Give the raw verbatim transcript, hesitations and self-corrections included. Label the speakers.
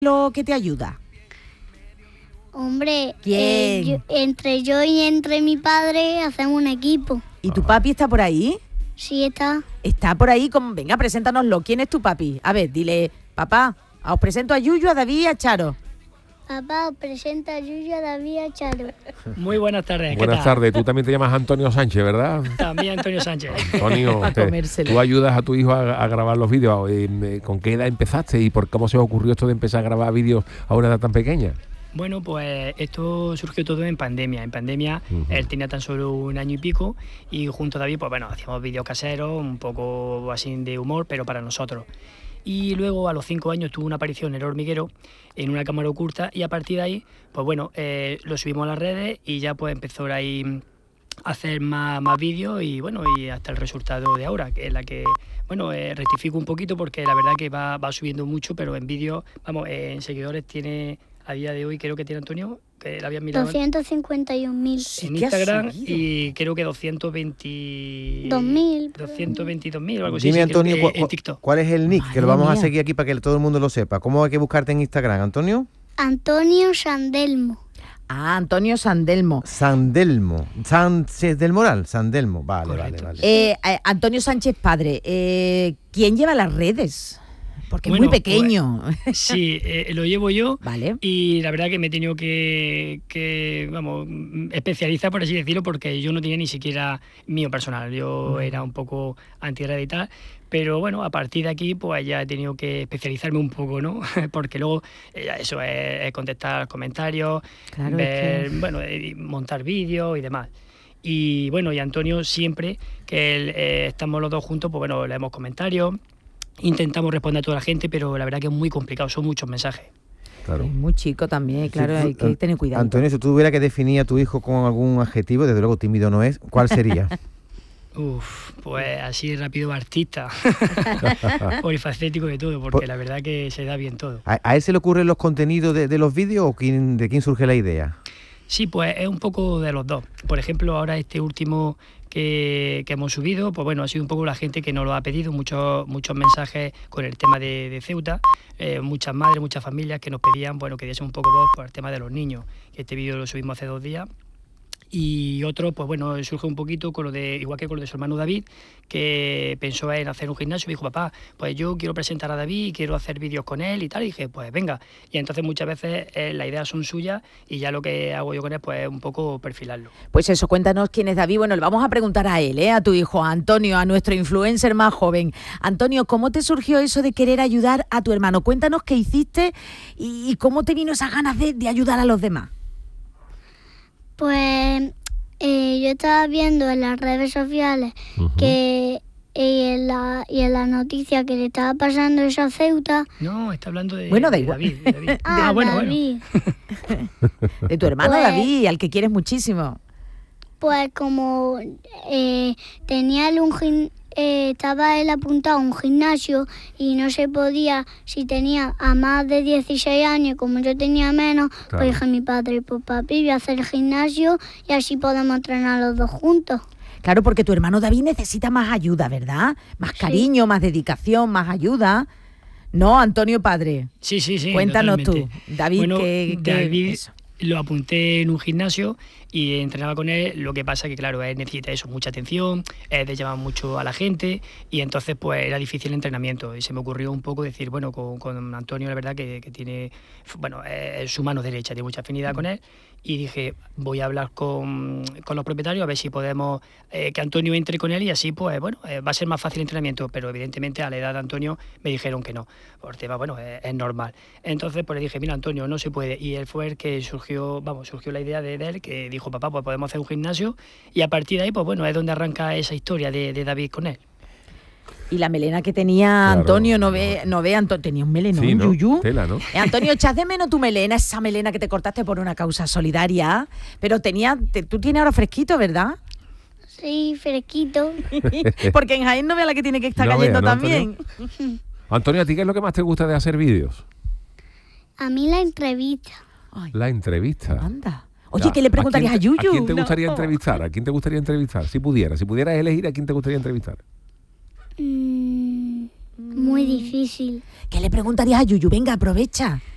Speaker 1: lo que te ayuda?
Speaker 2: Hombre,
Speaker 1: ¿Quién?
Speaker 2: eh, yo- entre yo y entre mi padre hacemos un equipo.
Speaker 1: ¿Y tu papi está por ahí?
Speaker 2: Sí, está.
Speaker 1: Está por ahí, con... venga, preséntanoslo. ¿Quién es tu papi? A ver, dile, papá, os presento a Yuyu, a David y a Charo.
Speaker 2: Papá, os presenta a Yuyu, a David y a Charo.
Speaker 3: Muy buenas tardes. ¿qué
Speaker 4: Buenas
Speaker 3: tal?
Speaker 4: tardes, tú también te llamas Antonio Sánchez, ¿verdad?
Speaker 3: También Antonio Sánchez.
Speaker 4: Antonio,
Speaker 1: A
Speaker 4: te-
Speaker 1: comérselo.
Speaker 4: tú ayudas a tu hijo a, a grabar los vídeos. Eh, ¿Con qué edad empezaste y por cómo se os ocurrió esto de empezar a grabar vídeos a una edad tan pequeña?
Speaker 3: Bueno, pues esto surgió todo en pandemia. En pandemia
Speaker 4: Ujú.
Speaker 3: él tenía tan solo un año y pico y junto a David, pues bueno, hacíamos vídeos caseros, un poco así de humor, pero para nosotros. Y luego a los cinco años tuvo una aparición en El Hormiguero en una cámara oculta y a partir de ahí, pues bueno, eh, lo subimos a las redes y ya pues empezó ahí a hacer más, más vídeos y bueno, y hasta el resultado de ahora, que es la que, bueno, eh, rectifico un poquito porque la verdad que va, va subiendo mucho, pero en vídeos, vamos, eh, en seguidores tiene, a día de hoy creo que tiene Antonio, que la habían mirado
Speaker 2: doscientos cincuenta y un mil.
Speaker 1: Sí
Speaker 3: en
Speaker 1: que ha
Speaker 3: Instagram
Speaker 1: subido.
Speaker 3: y creo que doscientos veinte
Speaker 2: dos mil.
Speaker 3: doscientos veintidós mil o algo así.
Speaker 5: Dime,
Speaker 3: sí, creo
Speaker 5: Antonio,
Speaker 3: que
Speaker 5: ¿cuál,
Speaker 3: en TikTok.
Speaker 5: cuál es el nick?
Speaker 1: Madre
Speaker 5: Que lo vamos a
Speaker 1: mía.
Speaker 5: seguir aquí para que todo el mundo lo sepa. ¿Cómo hay que buscarte en Instagram, Antonio?
Speaker 2: Antonio Sandelmo.
Speaker 1: Ah, Antonio Sandelmo.
Speaker 5: Sandelmo. Sánchez del Moral. Sandelmo. Vale,
Speaker 3: Correcto.
Speaker 5: vale, vale.
Speaker 1: Eh, eh, Antonio Sánchez padre, eh, ¿quién lleva las redes? Porque
Speaker 3: Bueno,
Speaker 1: es muy pequeño.
Speaker 3: Sí, eh, lo llevo yo.
Speaker 1: Vale.
Speaker 3: Y la verdad que me he tenido que, que, vamos, especializar, por así decirlo, porque yo no tenía ni siquiera mío personal. Yo era un poco anti-red y tal. Pero bueno, a partir de aquí, pues ya he tenido que especializarme un poco, ¿no? Porque luego eh, eso es, es contestar comentarios,
Speaker 1: Claro,
Speaker 3: ver,
Speaker 1: es que-
Speaker 3: bueno, eh, montar vídeos y demás. Y bueno, y Antonio siempre que él, eh, estamos los dos juntos, pues bueno, leemos comentarios, intentamos responder a toda la gente, pero la verdad que es muy complicado, son muchos mensajes.
Speaker 5: Claro.
Speaker 1: Es muy chico también, claro,
Speaker 5: Si tú-
Speaker 1: hay que tener cuidado.
Speaker 5: Antonio, si tú tuvieras que definir a tu hijo con algún adjetivo, desde luego tímido no es, ¿cuál sería?
Speaker 3: Uf, pues así rápido artista, polifacético de todo, porque
Speaker 5: Por-
Speaker 3: la verdad que se da bien todo.
Speaker 5: ¿A, a él se le ocurren los contenidos de, de los vídeos o quién, de quién surge la idea?
Speaker 3: Sí, pues es un poco de los dos. Por ejemplo, ahora este último que, que hemos subido, pues bueno, ha sido un poco la gente que nos lo ha pedido, muchos muchos mensajes con el tema de, de Ceuta, eh, muchas madres, muchas familias que nos pedían, bueno, que diese un poco voz por el tema de los niños. Este vídeo lo subimos hace dos días. Y otro, pues bueno, surge un poquito con lo de, igual que con lo de su hermano David, que pensó en hacer un gimnasio y dijo, papá, pues yo quiero presentar a David y quiero hacer vídeos con él y tal. Y dije, pues venga. Y entonces muchas veces eh, las ideas son suyas y ya lo que hago yo con él, pues es un poco perfilarlo.
Speaker 1: Pues eso, cuéntanos quién es David. Bueno, le vamos a preguntar a él, ¿eh? A tu hijo, a Antonio, a nuestro influencer más joven. Antonio, ¿cómo te surgió eso de querer ayudar a tu hermano? Cuéntanos qué hiciste y, y cómo te vino esas ganas de, de ayudar a los demás.
Speaker 2: Pues eh, yo estaba viendo en las redes sociales que eh, en la, y en la noticia que le estaba pasando eso a Ceuta.
Speaker 3: No, está hablando de,
Speaker 1: Bueno, da
Speaker 3: de
Speaker 1: igual.
Speaker 3: David. de David.
Speaker 2: Ah,
Speaker 3: bueno,
Speaker 2: David.
Speaker 1: De tu hermano
Speaker 2: Pues-
Speaker 1: David, al que quieres muchísimo.
Speaker 2: Pues como eh, tenía él un gim- eh, estaba él apuntado a un gimnasio y no se podía, si tenía a más de dieciséis años, como yo tenía menos,
Speaker 5: Claro.
Speaker 2: pues dije a mi padre, pues papi, voy a hacer el gimnasio y así podemos entrenar los dos juntos.
Speaker 1: Claro, porque tu hermano David necesita más ayuda, ¿verdad? Más cariño, más dedicación, más ayuda. ¿No, Antonio padre?
Speaker 3: Sí, sí, sí.
Speaker 1: Cuéntanos
Speaker 3: totalmente.
Speaker 1: tú, David,
Speaker 3: Bueno,
Speaker 1: que, que-
Speaker 3: David
Speaker 1: eso.
Speaker 3: lo apunté en un gimnasio y entrenaba con él. Lo que pasa que, claro, él necesita eso, mucha atención, es de llamar mucho a la gente y entonces pues era difícil el entrenamiento. Y se me ocurrió un poco decir, bueno, con, con Antonio la verdad que, que tiene, bueno, es su mano derecha, tiene mucha afinidad con él. Y dije, voy a hablar con, con los propietarios a ver si podemos eh, que Antonio entre con él y así, pues bueno, eh, va a ser más fácil el entrenamiento, pero evidentemente a la edad de Antonio me dijeron que no, por tema, bueno, es, es normal. Entonces pues le dije, mira Antonio, no se puede, y él fue el que surgió, vamos, surgió la idea de, de él, que dijo, papá, pues podemos hacer un gimnasio, y a partir de ahí, pues bueno, es donde arranca esa historia de, de David con él.
Speaker 1: Y la melena que tenía
Speaker 4: Claro,
Speaker 1: Antonio, no
Speaker 4: no.
Speaker 1: ve, no ve, Antonio, tenía un melenón,
Speaker 4: Sí, ¿no?
Speaker 1: Yuyu.
Speaker 4: Tela, ¿no?
Speaker 1: Eh, Antonio, echas de menos tu melena, esa melena que te cortaste por una causa solidaria, pero tenía, te- tú tienes ahora fresquito, ¿verdad?
Speaker 2: Sí, fresquito.
Speaker 1: Porque en Jaén no vea la que tiene que estar
Speaker 4: No
Speaker 1: cayendo
Speaker 4: vea, ¿no,
Speaker 1: también.
Speaker 4: Antonio, ¿a ti qué es lo que más te gusta de hacer vídeos?
Speaker 2: A mí la entrevista.
Speaker 1: Ay,
Speaker 4: La entrevista.
Speaker 1: anda. Oye,
Speaker 4: Ya,
Speaker 1: ¿qué le preguntarías a,
Speaker 4: quién te-
Speaker 1: Yuyu?
Speaker 4: ¿A quién te
Speaker 1: No.
Speaker 4: gustaría entrevistar? ¿A quién te gustaría entrevistar? Si pudieras, si pudieras elegir, ¿a quién te gustaría entrevistar?
Speaker 2: Mm, muy difícil.
Speaker 1: ¿Qué le preguntarías a Yuyu? Venga, aprovecha.